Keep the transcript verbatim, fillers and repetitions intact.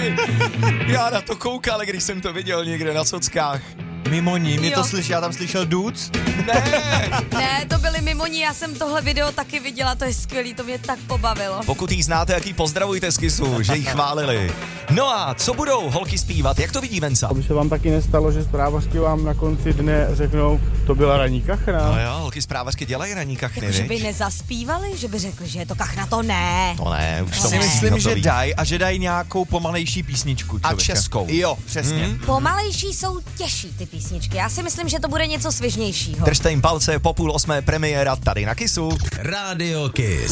Mimoni. Já na to koukal, když jsem to viděl někde na sockách. Mimoni, mě Jo. to slyší, já tam slyšel duc. Ne. Ne, to byli Mimoni, já jsem tohle video taky viděla, to je skvělý, to mě tak pobavilo. Pokud jí znáte, jak jí pozdravujte z Kissu, že jí chválili. No a co budou holky zpívat, jak to vidí Venca? Aby se vám taky nestalo, že zprávařky vám na konci dne řeknou, to byla ranní kachna. No jo, holky zprávařky dělají ranní kachny, Jako, že by viď? nezaspívali, že by řekli, že je to kachna, to ne. To ne, už To to Si ne. musí myslím, že hotový. dají a že dají nějakou pomalejší písničku. A člověka. českou. Jo, přesně. Hmm. Pomalejší jsou těžší ty písničky, já si myslím, že to bude něco svižnějšího. Držte jim palce, po půl osmé premiéra tady na Kissu. Rádio Kiss.